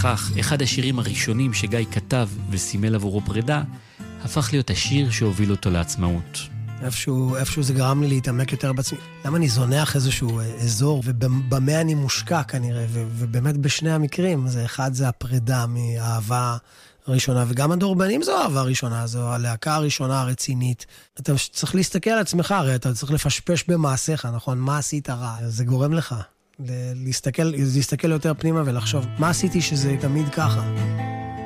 וכך, אחד השירים הראשונים שגיא כתב וסימל עבורו פרידה, הפך להיות השיר שהוביל אותו לעצמאות. איפשהו זה גרם לי להתעמק יותר בעצמי. למה אני זונח איזשהו אזור, ובמה אני מושקע כנראה, ובאמת בשני המקרים, אחד זה הפרידה מאהבה הראשונה, וגם הדורבנים זו האהבה הראשונה, זו הלהקה הראשונה הרצינית. אתה צריך להסתכל על עצמך, הרי אתה צריך לפשפש במעשיך, נכון? מה עשית רע? זה גורם לך להסתכל יותר פנימה ולחשוב, מה עשיתי שזה תמיד ככה?